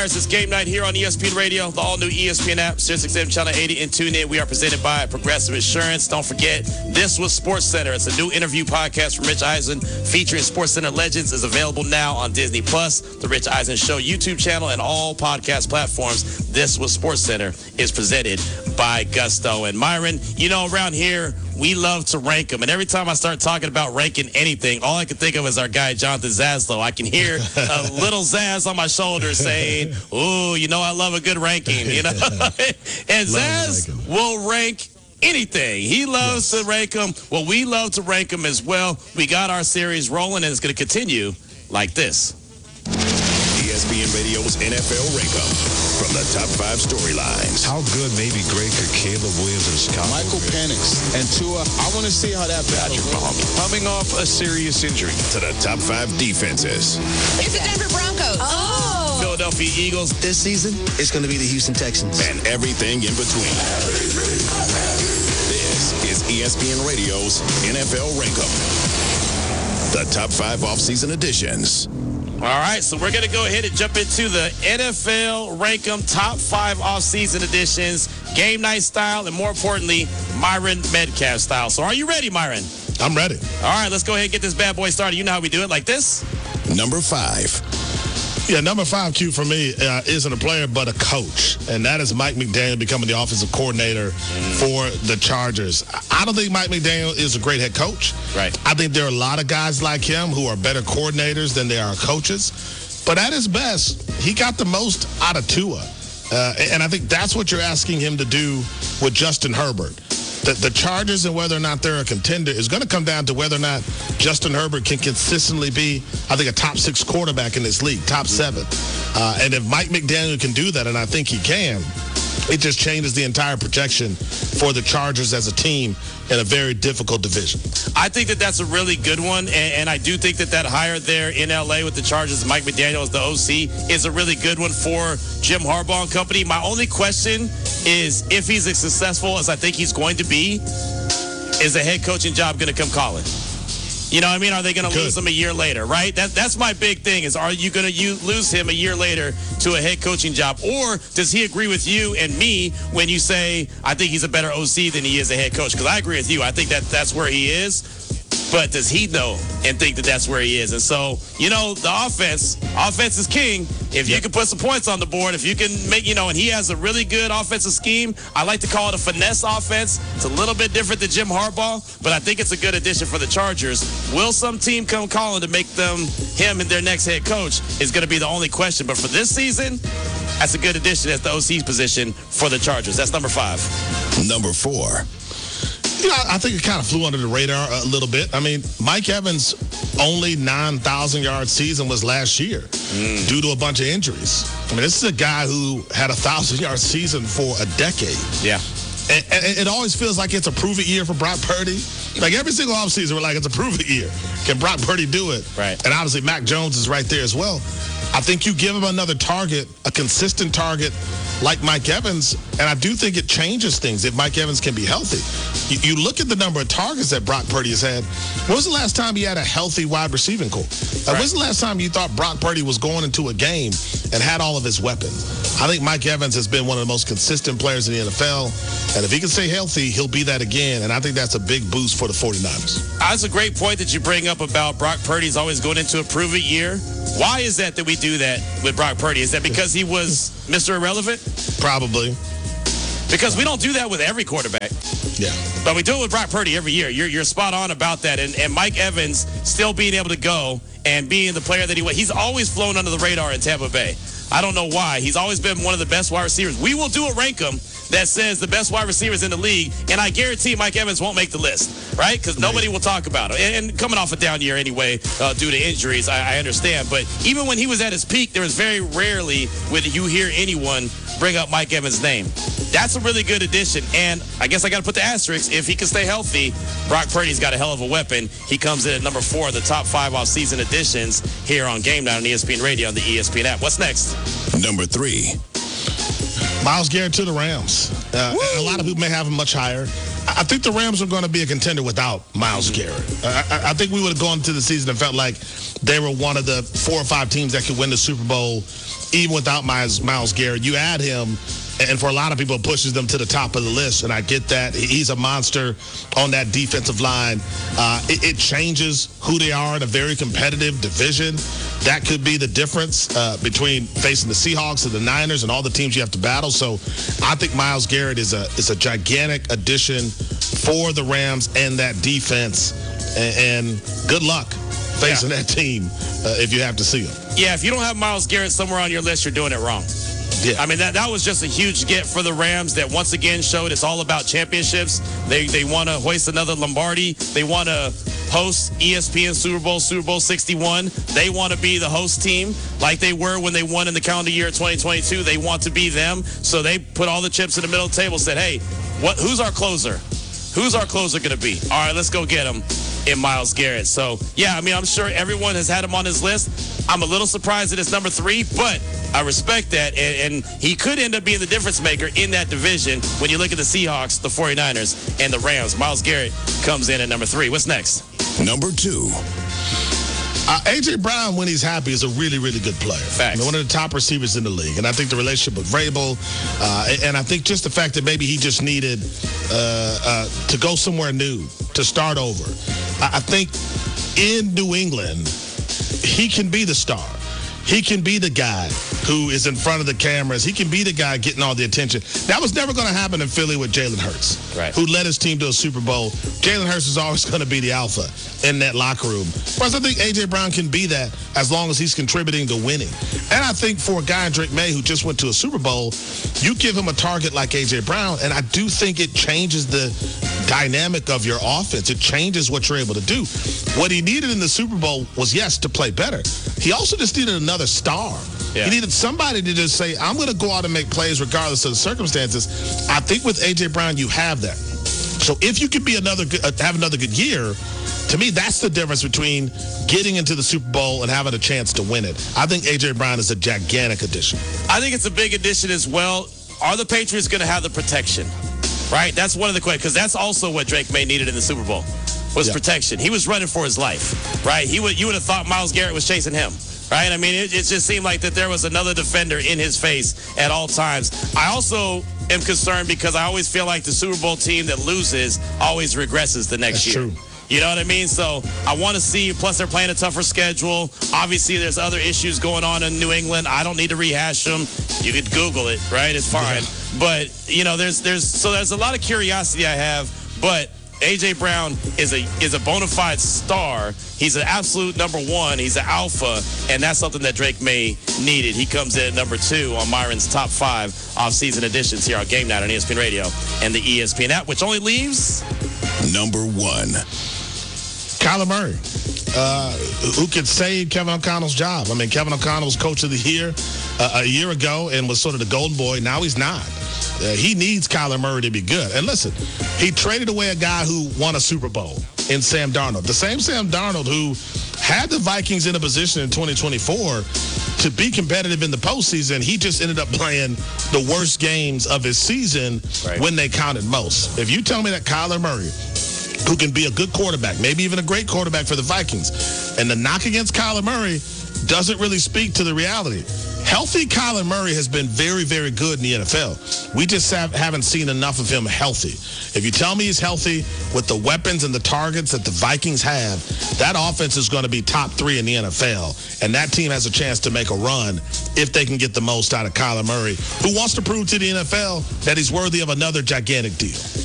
Myers. It's game night here on ESPN Radio, the all-new ESPN app, SiriusXM Channel 80, and tune in. We are presented by Progressive Insurance. Don't forget, This Was Sports Center. It's a new interview podcast from Rich Eisen featuring Sports Center legends. Is available now on Disney+, The Rich Eisen Show YouTube channel, and all podcast platforms. This Was Sports Center is presented by Gusto. And Myron, you know, around here, we love to rank them. And every time I start talking about ranking anything, all I can think of is our guy, Jonathan Zaslow. I can hear a little Zaz on my shoulder saying, ooh, you know, I love a good ranking, you know. And Zaz will rank anything. He loves to rank them. Well, we love to rank them as well. We got our series rolling, and it's going to continue like this. ESPN Radio's NFL Rank-Up. From the top 5 storylines. How good, maybe great, could Caleb Williams and Chicago Michael Penix and Tua. I want to see how that battle goes. coming off a serious injury. To the top 5 defenses. It's the Denver Broncos. Oh. Philadelphia Eagles. This season, it's going to be the Houston Texans. And everything in between. This is ESPN Radio's NFL Rank-Up. The top 5 offseason editions. All right, so we're going to go ahead and jump into the NFL Rank 'em top 5 off-season editions, game night style, and more importantly, Myron Metcalf style. So are you ready, Myron? I'm ready. All right, let's go ahead and get this bad boy started. You know how we do it, like this. Number 5. Yeah, number 5, Q, for me, isn't a player but a coach, and that is Mike McDaniel becoming the offensive coordinator for the Chargers. I don't think Mike McDaniel is a great head coach. Right. I think there are a lot of guys like him who are better coordinators than they are coaches. But at his best, he got the most out of Tua. And I think that's what you're asking him to do with Justin Herbert. The Chargers and whether or not they're a contender is going to come down to whether or not Justin Herbert can consistently be, I think, a top 6 quarterback in this league, top 7. And if Mike McDaniel can do that, and I think he can, it just changes the entire projection for the Chargers as a team in a very difficult division. I think that that's a really good one, and I do think that that hire there in L.A. with the Chargers, Mike McDaniel as the OC, is a really good one for Jim Harbaugh and company. My only question is, if he's as successful as I think he's going to be, is the head coaching job going to come calling? You know what I mean? Are they going to lose him a year later, right? That's my big thing is, are you going to lose him a year later to a head coaching job? Or does he agree with you and me when you say, I think he's a better OC than he is a head coach? Because I agree with you. I think that's where he is. But does he know and think that that's where he is? And so, you know, the offense is king. If you can put some points on the board, if you can make, you know, and he has a really good offensive scheme. I like to call it a finesse offense. It's a little bit different than Jim Harbaugh, but I think it's a good addition for the Chargers. Will some team come calling to make him and their next head coach is going to be the only question. But for this season, that's a good addition at the OC's position for the Chargers. That's number 5. Number 4. You know, I think it kind of flew under the radar a little bit. I mean, Mike Evans' only 9,000-yard season was last year due to a bunch of injuries. I mean, this is a guy who had a 1,000-yard season for a decade. Yeah. And it always feels like it's a prove-it year for Brock Purdy. Like every single offseason, we're like, it's a prove-it year. Can Brock Purdy do it? Right. And obviously, Mac Jones is right there as well. I think you give him another target, a consistent target like Mike Evans, and I do think it changes things if Mike Evans can be healthy. You look at the number of targets that Brock Purdy has had. When was the last time he had a healthy wide receiving core? When was the last time you thought Brock Purdy was going into a game and had all of his weapons? I think Mike Evans has been one of the most consistent players in the NFL, and if he can stay healthy, he'll be that again, and I think that's a big boost for the 49ers. That's a great point that you bring up about Brock Purdy's always going into a prove-it year. Why is that we do that with Brock Purdy? Is that because he was Mr. Irrelevant? Probably. Because we don't do that with every quarterback. Yeah. But we do it with Brock Purdy every year. You're spot on about that. And Mike Evans still being able to go and being the player that he was. He's always flown under the radar in Tampa Bay. I don't know why. He's always been one of the best wide receivers. We will do a rank 'em that says the best wide receivers in the league, and I guarantee Mike Evans won't make the list, right? Because nobody will talk about him. And coming off a down year anyway due to injuries, I understand. But even when he was at his peak, there was very rarely would you hear anyone bring up Mike Evans' name. That's a really good addition. And I guess I got to put the asterisk. If he can stay healthy, Brock Purdy's got a hell of a weapon. He comes in at number 4 of the top 5 off-season additions here on Game Night on ESPN Radio and the ESPN app. What's next? Number 3. Myles Garrett to the Rams. A lot of people may have him much higher. I think the Rams are going to be a contender without Myles Garrett. I think we would have gone into the season and felt like they were one of the 4 or 5 teams that could win the Super Bowl even without Myles Garrett. You add him, and for a lot of people, it pushes them to the top of the list, and I get that. He's a monster on that defensive line. It changes who they are in a very competitive division. That could be the difference between facing the Seahawks and the Niners and all the teams you have to battle. So I think Myles Garrett is a gigantic addition for the Rams and that defense. And good luck facing that team if you have to see them. Yeah, if you don't have Myles Garrett somewhere on your list, you're doing it wrong. Yeah. I mean, that was just a huge get for the Rams that once again showed it's all about championships. They want to hoist another Lombardi. They want to host ESPN Super Bowl 61. They want to be the host team like they were when they won in the calendar year 2022. They want to be them. So they put all the chips in the middle of the table, said, hey, who's our closer? Who's our closer going to be? All right, let's go get him in Myles Garrett. So, yeah, I mean, I'm sure everyone has had him on his list. I'm a little surprised that it's number 3, but I respect that. And he could end up being the difference maker in that division when you look at the Seahawks, the 49ers, and the Rams. Myles Garrett comes in at number 3. What's next? Number 2. A.J. Brown, when he's happy, is a really, really good player. Facts. One of the top receivers in the league. And I think the relationship with Vrabel, and I think just the fact that maybe he just needed to go somewhere new, to start over. I think in New England, he can be the star. He can be the guy who is in front of the cameras. He can be the guy getting all the attention. That was never going to happen in Philly with Jalen Hurts, right, who led his team to a Super Bowl. Jalen Hurts is always going to be the alpha in that locker room. Whereas I think A.J. Brown can be that as long as he's contributing to winning. And I think for a guy in Drake May who just went to a Super Bowl, you give him a target like A.J. Brown, and I do think it changes the dynamic of your offense. It changes what you're able to do. What he needed in the Super Bowl was, yes, to play better. He also just needed another star. Yeah. He needed somebody to just say, I'm going to go out and make plays regardless of the circumstances. I think with A.J. Brown, you have that. So if you could be have another good year, to me, that's the difference between getting into the Super Bowl and having a chance to win it. I think A.J. Brown is a gigantic addition. I think it's a big addition as well. Are the Patriots going to have the protection? Right? That's one of the questions, because that's also what Drake May needed in the Super Bowl, was protection. He was running for his life, right? You would have thought Myles Garrett was chasing him, right? I mean, it just seemed like that there was another defender in his face at all times. I also am concerned because I always feel like the Super Bowl team that loses always regresses the next year. True. You know what I mean? So I want to see, plus they're playing a tougher schedule. Obviously, there's other issues going on in New England. I don't need to rehash them. You could Google it, right? It's fine. Yeah. But, you know, there's a lot of curiosity I have, but A.J. Brown is a bona fide star. He's an absolute number 1. He's an alpha, and that's something that Drake May needed. He comes in at number 2 on Myron's top 5 off-season editions here on Game Night on ESPN Radio and the ESPN app, which only leaves number 1. Kyler Murray, who could save Kevin O'Connell's job. I mean, Kevin O'Connell was coach of the year a year ago and was sort of the golden boy. Now he's not. He needs Kyler Murray to be good. And listen, he traded away a guy who won a Super Bowl in Sam Darnold. The same Sam Darnold who had the Vikings in a position in 2024 to be competitive in the postseason. He just ended up playing the worst games of his season when they counted most. If you tell me that Kyler Murray, who can be a good quarterback, maybe even a great quarterback for the Vikings, and the knock against Kyler Murray doesn't really speak to the reality. Healthy Kyler Murray has been very, very good in the NFL. We just haven't seen enough of him healthy. If you tell me he's healthy with the weapons and the targets that the Vikings have, that offense is going to be top 3 in the NFL. And that team has a chance to make a run if they can get the most out of Kyler Murray, who wants to prove to the NFL that he's worthy of another gigantic deal.